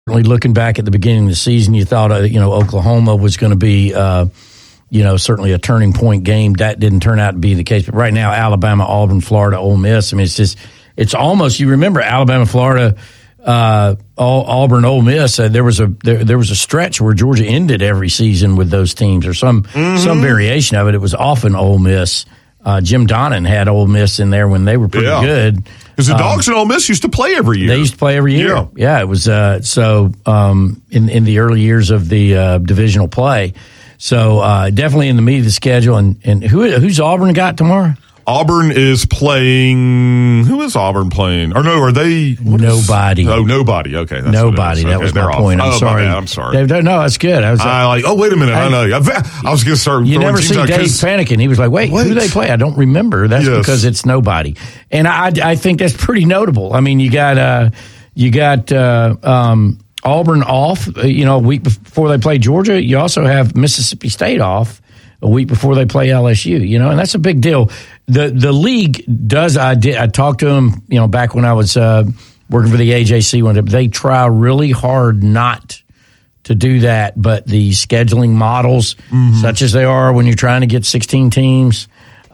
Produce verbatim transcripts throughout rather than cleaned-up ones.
Looking back at the beginning of the season, you thought, uh, you know, Oklahoma was going to be, uh, you know, certainly a turning point game. That didn't turn out to be the case. But right now, Alabama, Auburn, Florida, Ole Miss. I mean, it's just, it's almost, you remember Alabama, Florida, uh, Auburn, Ole Miss. Uh, there was a there, there was a stretch where Georgia ended every season with those teams, or some mm-hmm. some variation of it. It was often Ole Miss. Uh, Jim Donnan had Ole Miss in there when they were pretty yeah. good. Because the Dogs um, and Ole Miss used to play every year. They used to play every year. Yeah, yeah it was uh, so um, in in the early years of the uh, divisional play. So uh, definitely in the meat of the schedule. And, and who who's Auburn got tomorrow? Auburn is playing. Who is Auburn playing? Or no, are they? Nobody. Is, oh, nobody. Okay, that's nobody. What it is. That okay, was my point. I'm oh, sorry. My I'm sorry. Dave, no, that's good. I was I like. Oh, wait a minute. I, I know. I, I was going to start. You never see Dave panicking. He was like, "Wait, what? Who do they play? I don't remember." That's yes. because it's nobody. And I, I think that's pretty notable. I mean, you got, uh, you got uh, um, Auburn off. You know, a week before they play Georgia. You also have Mississippi State off a week before they play L S U, you know, and that's a big deal. The the league does, I did, I talked to them, you know, back when I was uh, working for the A J C one, they try really hard not to do that, but the scheduling models, mm-hmm. such as they are when you're trying to get sixteen teams,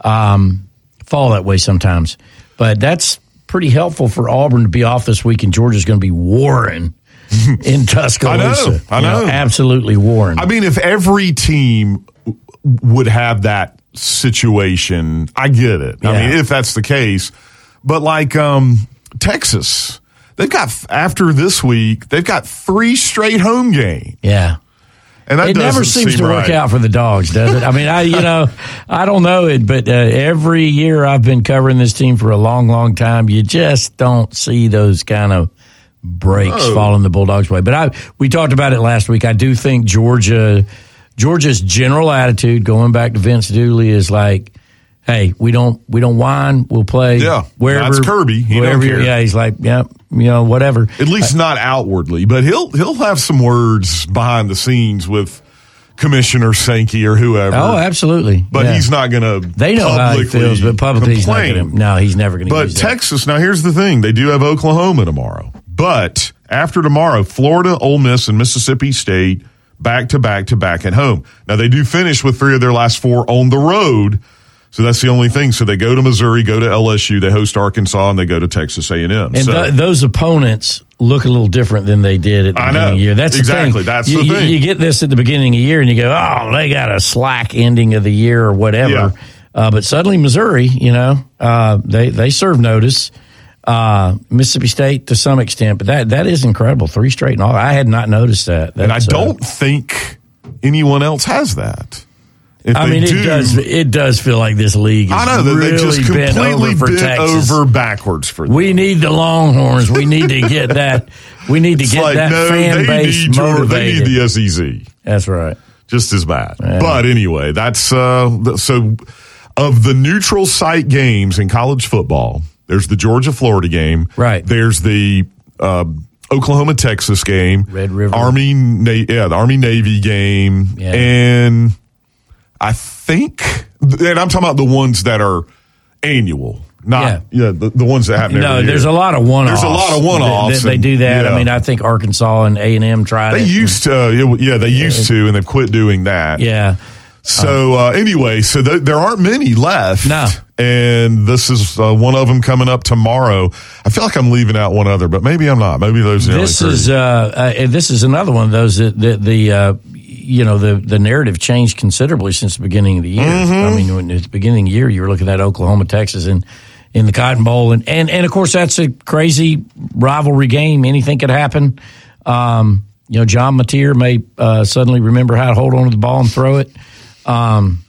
um, fall that way sometimes. But that's pretty helpful for Auburn to be off this week, and Georgia's going to be warring in Tuscaloosa. I know, I know. You know, absolutely warring. I mean, if every team would have that situation, I get it. Yeah. I mean, if that's the case. But like um, Texas, they've got, after this week, they've got three straight home games. Yeah. And that it never seems seem to work right. out for the Dogs, does it? I mean, I you know, I don't know it, but uh, every year I've been covering this team for a long, long time, you just don't see those kind of breaks oh. falling the Bulldogs' way. But I we talked about it last week. I do think Georgia... Georgia's general attitude, going back to Vince Dooley, is like, "Hey, we don't we don't whine. We'll play yeah, wherever." That's Kirby. He wherever don't care. Yeah, he's like, "Yeah, you know, whatever." At least uh, not outwardly, but he'll he'll have some words behind the scenes with Commissioner Sankey or whoever. Oh, absolutely. But yeah. he's not going to. They know how he feels, but publicly he's not going to. No, he's never going to. But Texas. That. Now, here's the thing: they do have Oklahoma tomorrow, but after tomorrow, Florida, Ole Miss, and Mississippi State. Back to back to back at home. Now, they do finish with three of their last four on the road, so that's the only thing. So they go to Missouri, go to L S U, they host Arkansas, and they go to Texas A and M. And so, th- those opponents look a little different than they did at the I beginning know. of the year. That's exactly. the thing. That's you, the thing. You, you get this at the beginning of the year, and you go, "Oh, they got a slack ending of the year or whatever." Yeah. Uh, but suddenly, Missouri, you know, uh, they they serve notice. Uh, Mississippi State to some extent, but that that is incredible. Three straight and all. I had not noticed that. That's, and I don't uh, think anyone else has that. If I mean, do, it does. It does feel like this league. Has I know that really they just bent completely over for bent Texas. over backwards for them. We need the Longhorns. We need to get that. We need to it's get like, that no, fan they base need motivated. Your, they need the S E C. That's right. Just as bad. Yeah. But anyway, that's uh, so. Of the neutral site games in college football, there's the Georgia Florida game. Right. There's the. Uh, Oklahoma, Texas game, Red River, Army, Na- yeah, the Army Navy game, yeah. and I think, and I'm talking about the ones that are annual, not yeah, yeah the, the ones that happen. No, every there's year. a lot of one-offs. There's a lot of one-offs. They, they, they do that. Yeah. I mean, I think Arkansas and A and M tried. They it used and, to, yeah, they used to, and they've quit doing that. Yeah. So uh, anyway, so th- there aren't many left. No. And this is uh, one of them coming up tomorrow. I feel like I'm leaving out one other, but maybe I'm not. Maybe those. Are this is uh, uh, this is another one of those that the, the uh, you know the the narrative changed considerably since the beginning of the year. Mm-hmm. I mean, when at the beginning of the year, you were looking at Oklahoma, Texas, and in the Cotton Bowl, and, and and of course that's a crazy rivalry game. Anything could happen. Um, you know, John Mateer may uh, suddenly remember how to hold on to the ball and throw it. Um,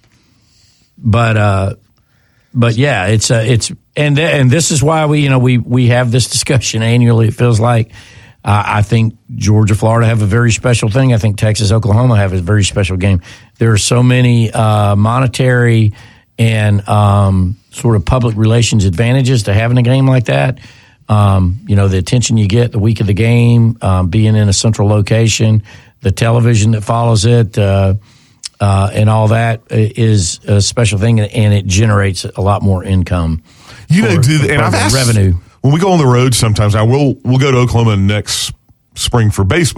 but, uh, but yeah, it's, uh, it's, and, th- and this is why we, you know, we, we have this discussion annually. It feels like, uh, I think Georgia, Florida have a very special thing. I think Texas, Oklahoma have a very special game. There are so many, uh, monetary and, um, sort of public relations advantages to having a game like that. Um, you know, the attention you get the week of the game, um, being in a central location, the television that follows it, uh, Uh, and all that is a special thing, and it generates a lot more income. You know, for, dude, for and I've asked, revenue. When we go on the road sometimes, I will we'll go to Oklahoma next spring for baseball.